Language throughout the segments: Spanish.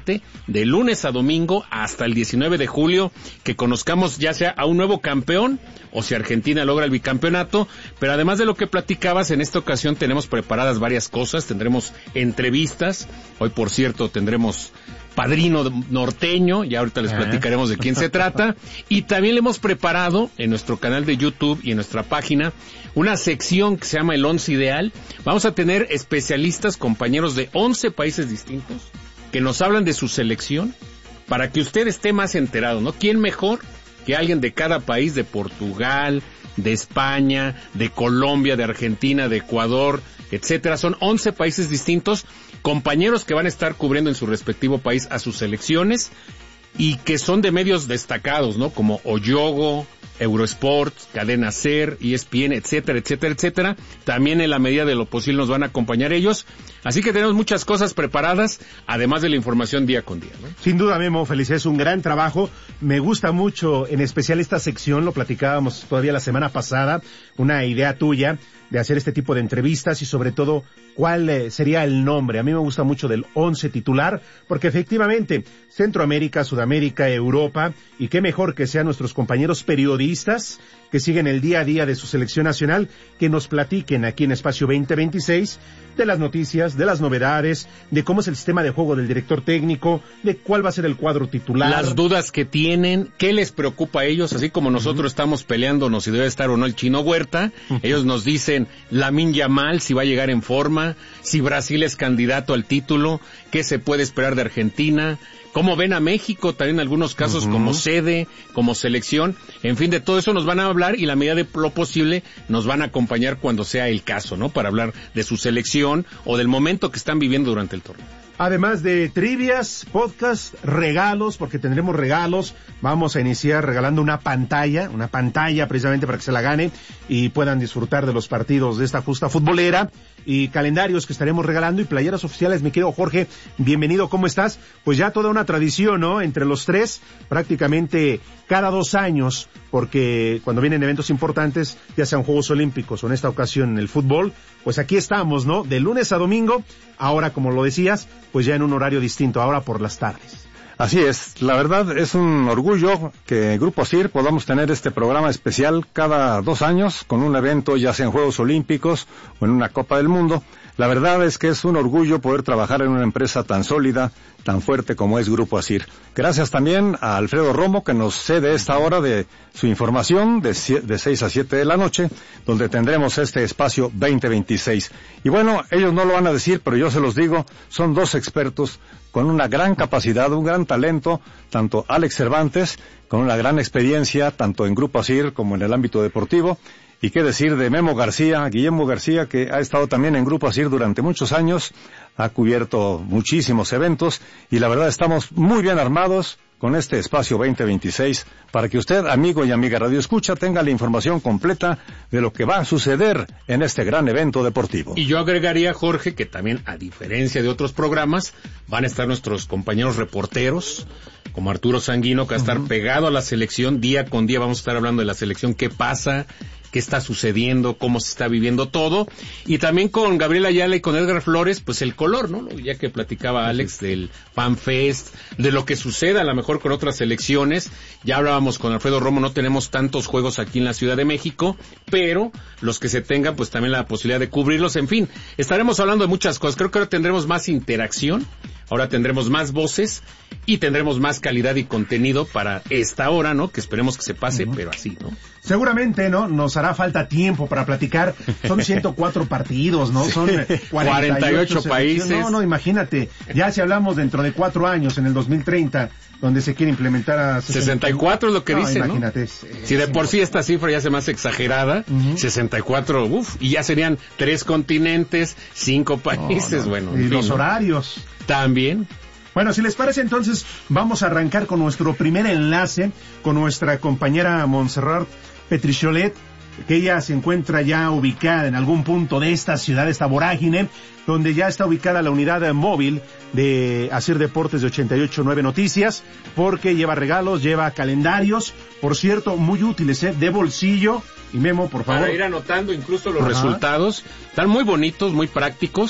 7, de lunes a domingo hasta el 19 de julio, que conozcamos ya sea a un nuevo campeón o si Argentina logra el bicampeonato. Pero además de lo que platicabas, en esta ocasión tenemos preparadas varias cosas, tendremos entrevistas, hoy por cierto tendremos padrino norteño, ya ahorita les platicaremos de quién se trata, y también le hemos preparado en nuestro canal de YouTube y en nuestra página una sección que se llama El Once Ideal. Vamos a tener especialistas, compañeros de 11 países distintos, que nos hablan de su selección, para que usted esté más enterado, ¿no? ¿Quién mejor que alguien de cada país, de Portugal, de España, de Colombia, de Argentina, de Ecuador, etcétera? Son 11 países distintos, compañeros que van a estar cubriendo en su respectivo país a sus selecciones y que son de medios destacados, ¿no? Como Oyogo, Eurosport, Cadena Ser, ESPN, etcétera, etcétera, etcétera. También en la medida de lo posible nos van a acompañar ellos. Así que tenemos muchas cosas preparadas, además de la información día con día, ¿no? Sin duda, Memo, felicidades, un gran trabajo. Me gusta mucho, en especial esta sección, lo platicábamos todavía la semana pasada, una idea tuya de hacer este tipo de entrevistas y sobre todo cuál sería el nombre. A mí me gusta mucho del 11 titular, porque efectivamente Centroamérica, Sudamérica, Europa, y qué mejor que sean nuestros compañeros periodistas que siguen el día a día de su selección nacional, que nos platiquen aquí en Espacio 2026 de las noticias, de las novedades, de cómo es el sistema de juego del director técnico, de cuál va a ser el cuadro titular. Las dudas que tienen, qué les preocupa a ellos, así como nosotros estamos peleándonos si debe estar o no el Chino Huerta, ellos nos dicen Lamine Yamal, si va a llegar en forma, si Brasil es candidato al título, qué se puede esperar de Argentina, cómo ven a México también en algunos casos como sede, como selección, en fin, de todo eso nos van a hablar y la medida de lo posible nos van a acompañar cuando sea el caso, ¿no? Para hablar de su selección o del momento que están viviendo durante el torneo. Además de trivias, podcast, regalos, porque tendremos regalos. Vamos a iniciar regalando una pantalla precisamente para que se la gane y puedan disfrutar de los partidos de esta justa futbolera, y calendarios que estaremos regalando y playeras oficiales. Mi querido Jorge, bienvenido, ¿cómo estás? Pues ya toda una tradición, ¿no? Entre los tres, prácticamente cada 2 años, porque cuando vienen eventos importantes, ya sean Juegos Olímpicos o en esta ocasión en el fútbol, pues aquí estamos, ¿no? De lunes a domingo, ahora como lo decías, pues ya en un horario distinto, ahora por las tardes. Así es, la verdad es un orgullo que Grupo ASIR podamos tener este programa especial cada 2 años con un evento, ya sea en Juegos Olímpicos o en una Copa del Mundo. La verdad es que es un orgullo poder trabajar en una empresa tan sólida, tan fuerte como es Grupo ASIR. Gracias también a Alfredo Romo, que nos cede esta hora de su información de 6 a 7 de la noche, donde tendremos este espacio 2026. Y bueno, ellos no lo van a decir, pero yo se los digo, son 2 expertos con una gran capacidad, un gran talento, tanto Alex Cervantes, con una gran experiencia, tanto en Grupo ASIR como en el ámbito deportivo, y qué decir de Memo García, Guillermo García, que ha estado también en Grupo ASIR durante muchos años, ha cubierto muchísimos eventos, y la verdad estamos muy bien armados con este espacio 2026, para que usted, amigo y amiga Radio Escucha, tenga la información completa de lo que va a suceder en este gran evento deportivo. Y yo agregaría, Jorge, que también, a diferencia de otros programas, van a estar nuestros compañeros reporteros, como Arturo Sanguino, que va a estar pegado a la selección, día con día vamos a estar hablando de la selección, qué pasa, qué está sucediendo, cómo se está viviendo todo, y también con Gabriel Ayala y con Edgar Flores, pues el color, ¿no? Ya que platicaba Alex del Fan Fest, de lo que suceda a lo mejor con otras selecciones. Ya hablábamos con Alfredo Romo, no tenemos tantos juegos aquí en la Ciudad de México, pero los que se tengan, pues también la posibilidad de cubrirlos. En fin, estaremos hablando de muchas cosas. Creo que ahora tendremos más interacción, ahora tendremos más voces y tendremos más calidad y contenido para esta hora, ¿no? Que esperemos que se pase, pero así, ¿no? Seguramente, ¿no? Nos hará falta tiempo para platicar. Son 104 partidos, ¿no? Son 48 países. No, imagínate. Ya si hablamos dentro de 4 años, en el 2030, donde se quiere implementar a 64 es lo que dice, imagínate, ¿no? Si de por sí esta cifra ya se me hace exagerada, 64, y ya serían 3 continentes, 5 países, bueno. Y los horarios. También. Bueno, si les parece, entonces vamos a arrancar con nuestro primer enlace con nuestra compañera Montserrat Petricholet, que ella se encuentra ya ubicada en algún punto de esta ciudad, esta vorágine, donde ya está ubicada la unidad móvil de ASIR Deportes de 88.9 Noticias, porque lleva regalos, lleva calendarios, por cierto, muy útiles, de bolsillo. Y Memo, por favor. Para ir anotando incluso los resultados, están muy bonitos, muy prácticos.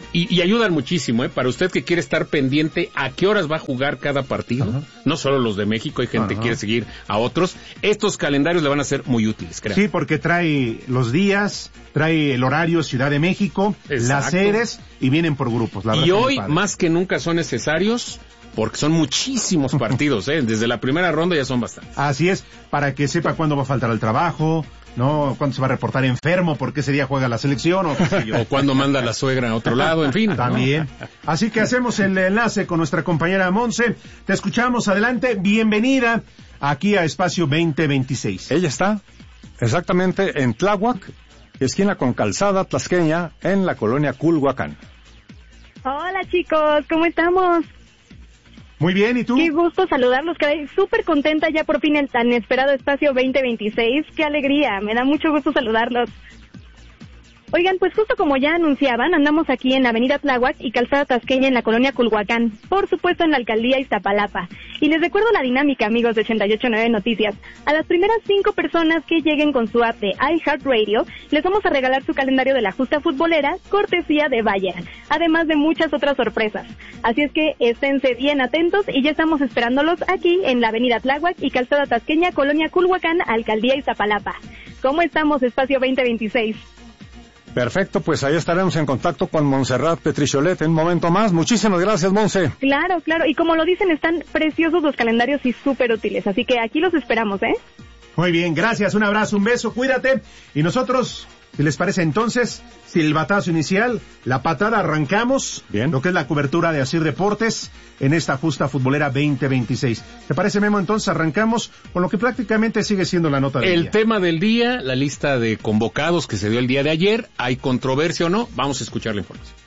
Y ayudan muchísimo, para usted que quiere estar pendiente a qué horas va a jugar cada partido, no solo los de México, hay gente que quiere seguir a otros, estos calendarios le van a ser muy útiles, creo. Sí, porque trae los días, trae el horario Ciudad de México, las sedes y vienen por grupos. Y hoy más que nunca son necesarios porque son muchísimos partidos, desde la primera ronda ya son bastantes. Así es, para que sepa cuándo va a faltar al trabajo, ¿no? Cuándo se va a reportar enfermo, porque ese día juega la selección, o qué sé yo. O cuándo manda la suegra a otro lado, en fin. También. ¿No? Así que hacemos el enlace con nuestra compañera Monse. Te escuchamos, adelante. Bienvenida aquí a Espacio 2026. Ella está exactamente en Tláhuac, esquina con Calzada Tlaxqueña, en la colonia Culhuacán. Hola chicos, ¿cómo estamos? Muy bien, ¿y tú? Qué gusto saludarlos, caray, súper contenta ya por fin el tan esperado Espacio 2026, qué alegría, me da mucho gusto saludarlos. Oigan, pues justo como ya anunciaban, andamos aquí en Avenida Tláhuac y Calzada Tasqueña en la colonia Culhuacán, por supuesto en la alcaldía Iztapalapa. Y les recuerdo la dinámica, amigos de 889 Noticias. A las primeras 5 personas que lleguen con su app de iHeartRadio, les vamos a regalar su calendario de la justa futbolera, cortesía de Bayer, además de muchas otras sorpresas. Así es que esténse bien atentos y ya estamos esperándolos aquí en la Avenida Tláhuac y Calzada Tasqueña, colonia Culhuacán, alcaldía Iztapalapa. ¿Cómo estamos, Espacio 2026? Perfecto, pues ahí estaremos en contacto con Montserrat Petricholet en un momento más. Muchísimas gracias, Monse. Claro, y como lo dicen, están preciosos los calendarios y súper útiles, así que aquí los esperamos, Muy bien, gracias, un abrazo, un beso, cuídate. Y nosotros, si les parece entonces, silbatazo inicial, la patada, arrancamos. Bien. Lo que es la cobertura de Asir Deportes en esta justa futbolera 2026. ¿Te parece, Memo? Entonces arrancamos con lo que prácticamente sigue siendo la nota del día. El tema del día, la lista de convocados que se dio el día de ayer. ¿Hay controversia o no? Vamos a escuchar la información.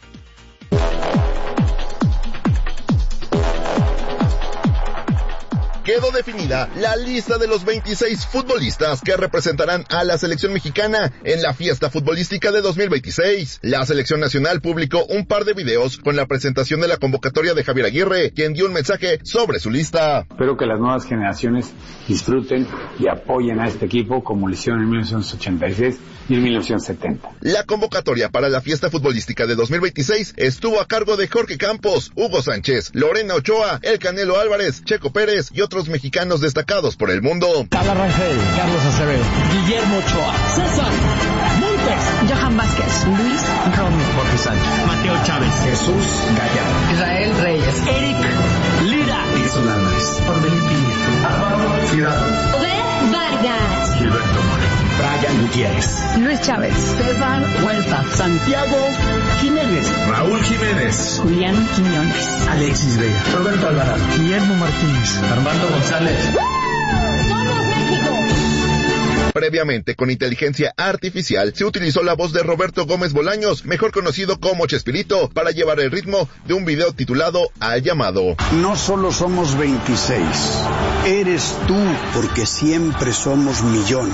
Quedó definida la lista de los 26 futbolistas que representarán a la selección mexicana en la fiesta futbolística de 2026. La selección nacional publicó un par de videos con la presentación de la convocatoria de Javier Aguirre, quien dio un mensaje sobre su lista. Espero que las nuevas generaciones disfruten y apoyen a este equipo como lo hicieron en 1986 y en 1970. La convocatoria para la fiesta futbolística de 2026 estuvo a cargo de Jorge Campos, Hugo Sánchez, Lorena Ochoa, El Canelo Álvarez, Checo Pérez y otros mexicanos destacados por el mundo. Carla Rangel, Carlos Acevedo, Guillermo Ochoa, César Montes, Johan Vázquez, Luis Romo, Jorge Sánchez, Mateo Chávez, Jesús Gallardo, Israel Reyes, Eric Lira, Edson Álvarez, Orbelín Pineda, Armando Ciudad, Obed Vargas, Gilberto Moreno, Brian Gutiérrez, Luis Chávez, César Huerta, Santiago Jiménez, Raúl Jiménez, Julián Quiñones, Alexis Vega, Roberto Alvarado, Guillermo Martínez, Armando González. ¡Somos México! Previamente, con inteligencia artificial, se utilizó la voz de Roberto Gómez Bolaños, mejor conocido como Chespirito, para llevar el ritmo de un video titulado Al Llamado. No solo somos 26, eres tú, porque siempre somos millones,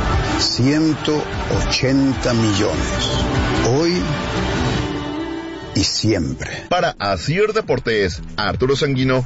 180 millones, hoy y siempre. Para Asir Deportes, Arturo Sanguino.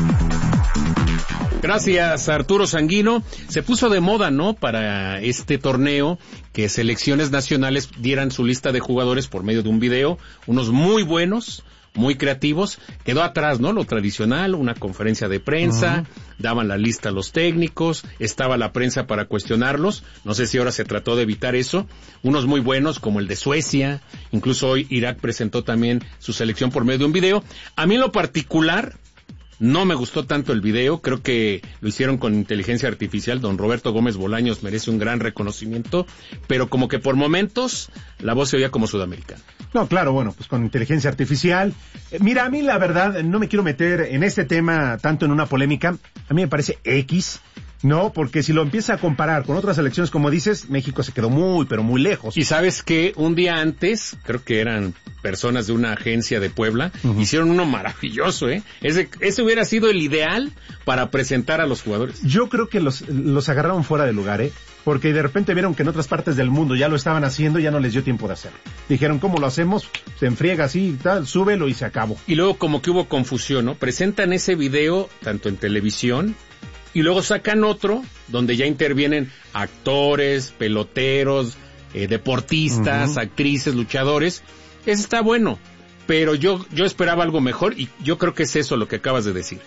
Gracias, Arturo Sanguino. Se puso de moda, ¿no?, para este torneo, que selecciones nacionales dieran su lista de jugadores por medio de un video, unos muy buenos, muy creativos. Quedó atrás, ¿no?, lo tradicional, una conferencia de prensa, daban la lista a los técnicos, estaba la prensa para cuestionarlos. No sé si ahora se trató de evitar eso. Unos muy buenos, como el de Suecia, incluso hoy Irak presentó también su selección por medio de un video. A mí en lo particular no me gustó tanto el video, creo que lo hicieron con inteligencia artificial. Don Roberto Gómez Bolaños merece un gran reconocimiento, pero como que por momentos la voz se oía como sudamericana. No, claro, bueno, pues con inteligencia artificial. Mira, a mí la verdad, no me quiero meter en este tema tanto en una polémica. A mí me parece X, ¿no? Porque si lo empieza a comparar con otras selecciones, como dices, México se quedó muy, pero muy lejos. Y sabes que un día antes, creo que eran personas de una agencia de Puebla, hicieron uno maravilloso, ¿eh? Ese hubiera sido el ideal para presentar a los jugadores. Yo creo que los agarraron fuera de lugar, ¿eh? Porque de repente vieron que en otras partes del mundo ya lo estaban haciendo, ya no les dio tiempo de hacerlo. Dijeron, ¿cómo lo hacemos? Se enfriega así y tal, súbelo y se acabó. Y luego como que hubo confusión, ¿no? Presentan ese video tanto en televisión y luego sacan otro donde ya intervienen actores, peloteros, deportistas, actrices, luchadores. Ese está bueno, pero yo esperaba algo mejor y yo creo que es eso lo que acabas de decir.